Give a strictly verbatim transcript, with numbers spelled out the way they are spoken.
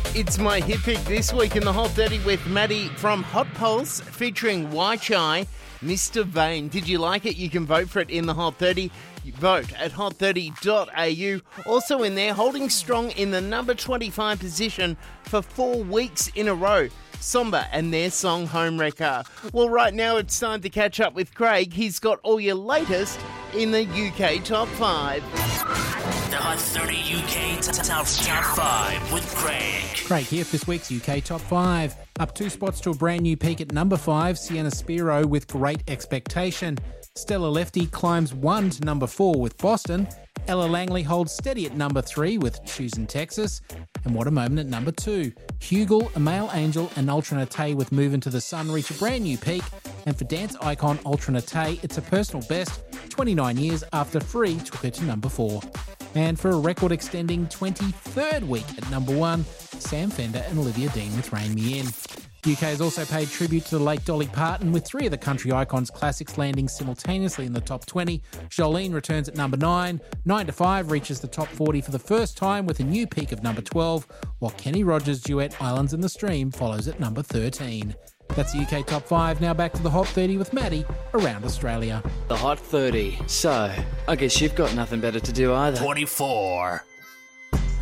It's my hit pick this week in the Hot thirty with Maddie from Hot Pulse featuring Wai Chai, Mister Vain. Did you like it? You can vote for it in the Hot thirty. Vote at hot thirty dot a u. Also in there, holding strong in the number twenty-five position for four weeks in a row, Somber and their song Homewrecker. Well, right now it's time to catch up with Craig. He's got all your latest in the U K Top five. The Hot thirty U K Top five with Craig. Craig here for this week's U K Top five. Up two spots to a brand new peak at number five, Sienna Spiro with Great Expectation. Stella Lefty climbs one to number four with Boston. Ella Langley holds steady at number three with Choosing Texas. And What a Moment at number two. Hugel, A Male Angel and Ultra Nate with Move Into the Sun reach a brand new peak. And for dance icon Ultra Nate, it's a personal best twenty-nine years after Free took her to number four. And for a record-extending twenty-third week at number one, Sam Fender and Olivia Dean with Rein Me In. U K has also paid tribute to the late Dolly Parton, with three of the country icon's classics landing simultaneously in the top twenty. Jolene returns at number nine. nine to five reaches the top forty for the first time with a new peak of number twelve, while Kenny Rogers' duet Islands in the Stream follows at number thirteen. That's the U K Top five. Now back to the Hot thirty with Maddie around Australia. The Hot thirty. So, I guess you've got nothing better to do either. twenty-four.